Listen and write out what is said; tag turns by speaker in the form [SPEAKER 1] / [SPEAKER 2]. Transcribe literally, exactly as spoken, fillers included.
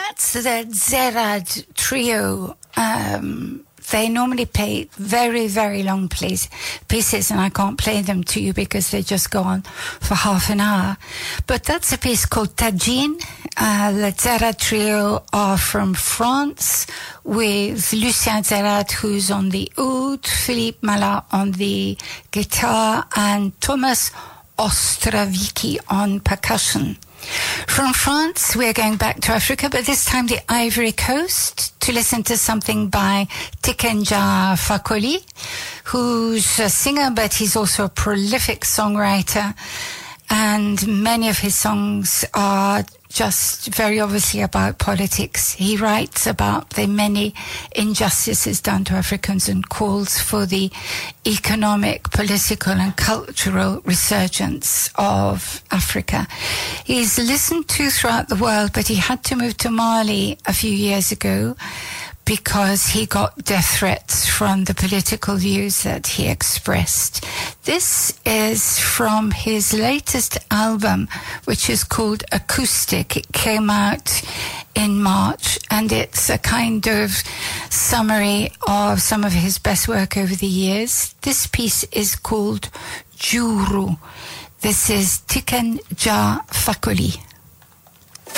[SPEAKER 1] that's the Zerad Trio. Um, they normally play very, very long plays, pieces, and I can't play them to you because they just go on for half an hour. But that's a piece called Tajin. Uh, the Zerad Trio are from France, with Lucien Zerad, who's on the oud, Philippe Malat on the guitar, and Thomas Ostravicki on percussion. From France, we're going back to Africa, but this time the Ivory Coast, to listen to something by Tiken Jah Fakoly, who's a singer, but he's also a prolific songwriter, and many of his songs are just very obviously about politics. He writes about the many injustices done to Africans and calls for the economic, political and cultural resurgence of Africa. He's listened to throughout the world, but he had to move to Mali a few years ago because he got death threats from the political views that he expressed. This is from his latest album, which is called Acoustic. It came out in March, and it's a kind of summary of some of his best work over the years. This piece is called Juru. This is Tiken Jah Fakoly.